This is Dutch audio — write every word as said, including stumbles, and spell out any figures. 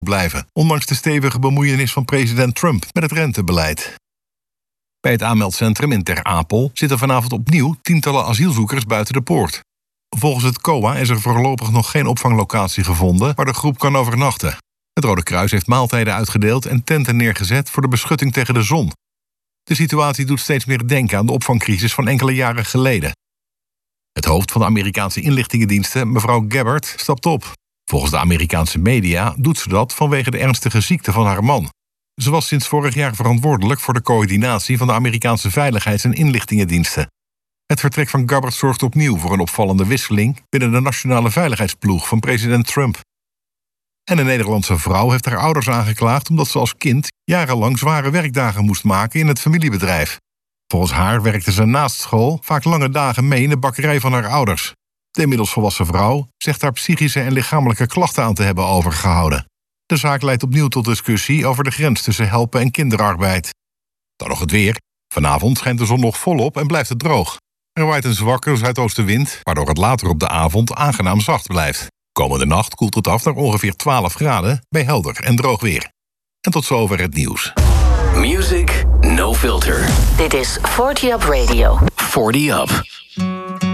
blijven, ondanks de stevige bemoeienis van president Trump met het rentebeleid. Bij het aanmeldcentrum in Ter Apel zitten vanavond opnieuw tientallen asielzoekers buiten de poort. Volgens het C O A is er voorlopig nog geen opvanglocatie gevonden waar de groep kan overnachten. Het Rode Kruis heeft maaltijden uitgedeeld en tenten neergezet voor de beschutting tegen de zon. De situatie doet steeds meer denken aan de opvangcrisis van enkele jaren geleden. Het hoofd van de Amerikaanse inlichtingendiensten, mevrouw Gabbard, stapt op. Volgens de Amerikaanse media doet ze dat vanwege de ernstige ziekte van haar man. Ze was sinds vorig jaar verantwoordelijk voor de coördinatie van de Amerikaanse veiligheids- en inlichtingendiensten. Het vertrek van Gabbard zorgt opnieuw voor een opvallende wisseling binnen de nationale veiligheidsploeg van president Trump. En een Nederlandse vrouw heeft haar ouders aangeklaagd omdat ze als kind jarenlang zware werkdagen moest maken in het familiebedrijf. Volgens haar werkte ze naast school vaak lange dagen mee in de bakkerij van haar ouders. De inmiddels volwassen vrouw zegt haar psychische en lichamelijke klachten aan te hebben overgehouden. De zaak leidt opnieuw tot discussie over de grens tussen helpen en kinderarbeid. Dan nog het weer. Vanavond schijnt de zon nog volop en blijft het droog. Er waait een zwakke zuidoostenwind, waardoor het later op de avond aangenaam zacht blijft. Komende nacht koelt het af naar ongeveer twaalf graden bij helder en droog weer. En tot zover het nieuws. Music No Filter. Dit is forty Up Radio. forty Up.